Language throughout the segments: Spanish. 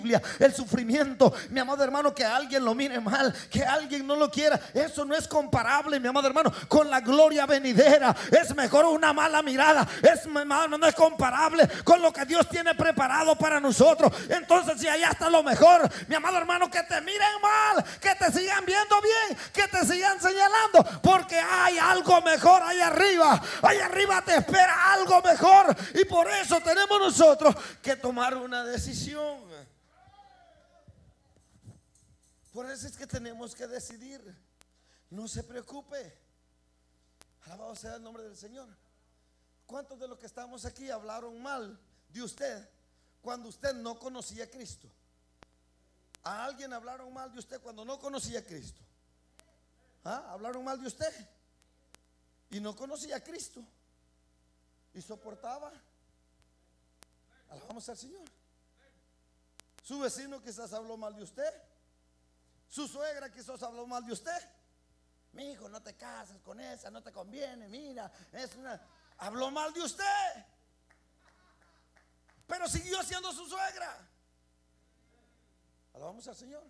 el sufrimiento, mi amado hermano, que alguien lo mire mal, que alguien no lo quiera, eso no es comparable, mi amado hermano, con la gloria venidera. Es mejor una mala mirada, no es comparable con lo que Dios tiene preparado para nosotros. Entonces, si allá está lo mejor, mi amado hermano, que te miren mal, que te sigan viendo bien, que te sigan señalando, porque hay algo mejor allá arriba. Allá arriba te espera algo mejor, y por eso tenemos nosotros que tomar una decisión. Por eso es que tenemos que decidir. No se preocupe. Alabado sea el nombre del Señor. ¿Cuántos de los que estamos aquí hablaron mal de usted cuando usted no conocía a Cristo? ¿A alguien hablaron mal de usted cuando no conocía a Cristo? ¿Hablaron mal de usted y no conocía a Cristo y soportaba? Alabamos al Señor. Su vecino quizás habló mal de usted. Su suegra quizás habló mal de usted. Mi hijo, no te cases con esa, no te conviene, mira, habló mal de usted, pero siguió siendo su suegra. Alabamos al Señor.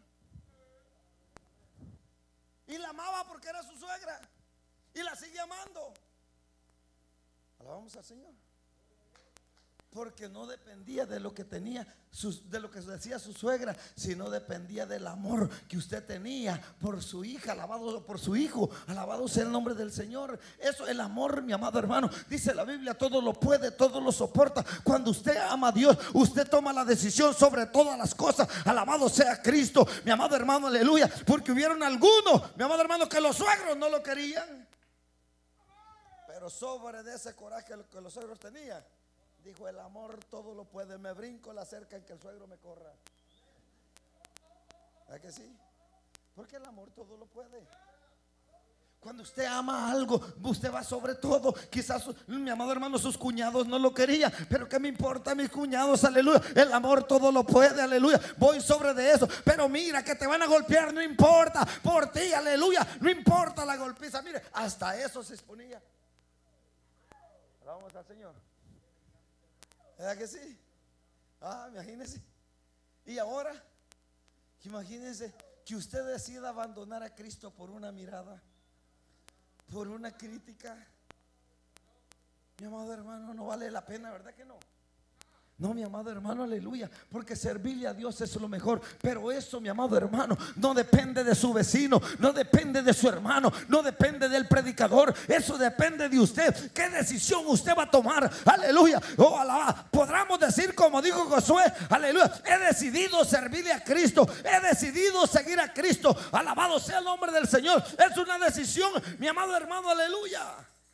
Y la amaba porque era su suegra, y la sigue amando. Alabamos al Señor. Porque no dependía de lo que tenía, de lo que decía su suegra, sino dependía del amor que usted tenía por su hija, alabado por su hijo, alabado sea el nombre del Señor. Eso, el amor, mi amado hermano, dice la Biblia, todo lo puede, todo lo soporta. Cuando usted ama a Dios, usted toma la decisión sobre todas las cosas. Alabado sea Cristo, mi amado hermano, aleluya. Porque hubieron algunos, mi amado hermano, que los suegros no lo querían, pero sobre de ese coraje que los suegros tenían, dijo: el amor todo lo puede. Me brinco la cerca en que el suegro me corra. ¿Verdad que sí? Porque el amor todo lo puede. Cuando usted ama algo, usted va sobre todo. Quizás, mi amado hermano, sus cuñados no lo querían, pero ¿qué me importa mis cuñados? Aleluya. El amor todo lo puede, aleluya. Voy sobre de eso. Pero mira, que te van a golpear, no importa. Por ti, aleluya. No importa la golpiza. Mire, hasta eso se exponía. Vamos al Señor. ¿Verdad que sí? Imagínense. Y ahora, imagínense que usted decida abandonar a Cristo por una mirada, por una crítica. Mi amado hermano, no vale la pena, ¿verdad que no? No, mi amado hermano, aleluya. Porque servirle a Dios es lo mejor. Pero eso, mi amado hermano, no depende de su vecino, no depende de su hermano, no depende del predicador. Eso depende de usted. ¿Qué decisión usted va a tomar? Aleluya. Podremos decir como dijo Josué, aleluya: he decidido servirle a Cristo, he decidido seguir a Cristo. Alabado sea el nombre del Señor. Es una decisión, mi amado hermano, aleluya.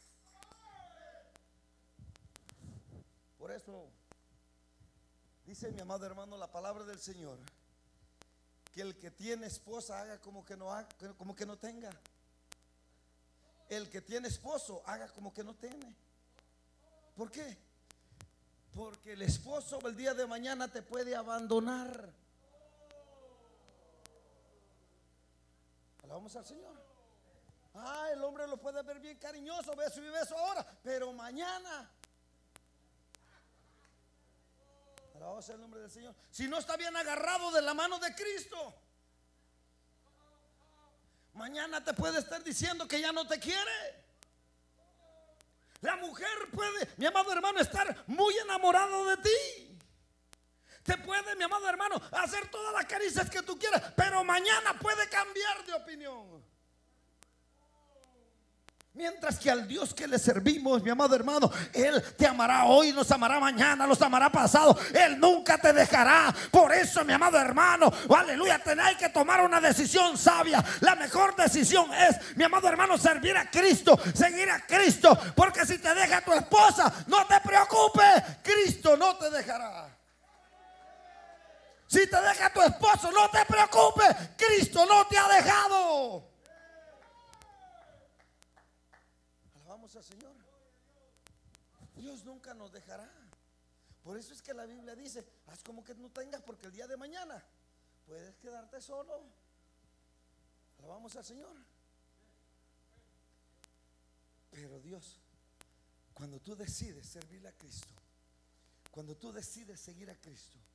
Por eso dice, mi amado hermano, la palabra del Señor, que el que tiene esposa haga como que no haga, como que no tenga. El que tiene esposo haga como que no tiene. ¿Por qué? Porque el esposo el día de mañana te puede abandonar. Alabamos al Señor. El hombre lo puede ver bien cariñoso, beso y beso ahora, pero mañana, alabado sea el nombre del Señor, si no está bien agarrado de la mano de Cristo, mañana te puede estar diciendo que ya no te quiere. La mujer puede, mi amado hermano, estar muy enamorado de ti. Te puede, mi amado hermano, hacer todas las caricias que tú quieras, pero mañana puede cambiar de opinión. Mientras que al Dios que le servimos, mi amado hermano, Él te amará hoy, nos amará mañana, nos amará pasado. Él nunca te dejará. Por eso, mi amado hermano, aleluya, tenéis que tomar una decisión sabia. La mejor decisión es, mi amado hermano, servir a Cristo, seguir a Cristo. Porque si te deja tu esposa, no te preocupes, Cristo no te dejará. Si te deja tu esposo, no te preocupes, Cristo no te ha dejado. Al Señor, Dios nunca nos dejará. Por eso es que la Biblia dice: haz como que no tengas, porque el día de mañana puedes quedarte solo. Alabamos al Señor. Pero Dios, cuando tú decides servirle a Cristo, cuando tú decides seguir a Cristo,